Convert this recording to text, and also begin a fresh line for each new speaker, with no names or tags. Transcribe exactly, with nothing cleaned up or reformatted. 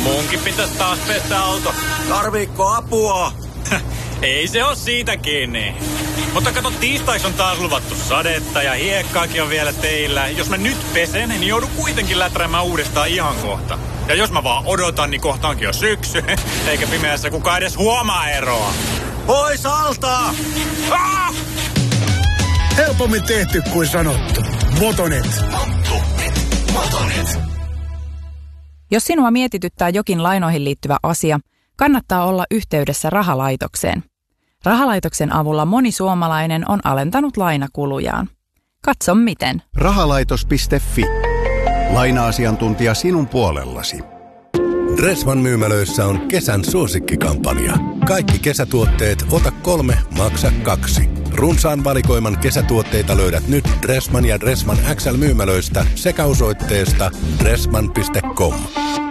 Munkin pitäisi taas pestä auto.
Tarviikko apua?
Ei se oo siitä kiinni. Mutta kato, tiistaiksi on taas luvattu sadetta ja hiekkaakin on vielä teillä. Jos mä nyt pesen, niin joudun kuitenkin läträämään uudestaan ihan kohta. Ja jos mä vaan odotan, niin kohta onkin jo syksy. Eikä pimeässä kukaan edes huomaa eroa.
Pois alta!
Ah!
Helpommin tehty kuin sanottu. Motonet. Motonet.
Jos sinua mietityttää jokin lainoihin liittyvä asia, kannattaa olla yhteydessä rahalaitokseen. Rahalaitoksen avulla moni suomalainen on alentanut lainakulujaan. Katso miten.
Rahalaitos piste fi. Laina-asiantuntija sinun puolellasi.
Dressman myymälöissä on kesän suosikkikampanja. Kaikki kesätuotteet ota kolme, maksa kaksi. Runsaan valikoiman kesätuotteita löydät nyt Dressman ja Dressman X L myymälöistä sekä osoitteesta dressman piste com.